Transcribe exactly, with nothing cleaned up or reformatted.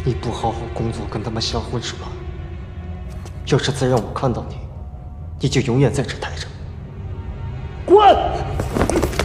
你不好好工作，跟他们相混是吧？要是再让我看到你，你就永远在这待着。滚！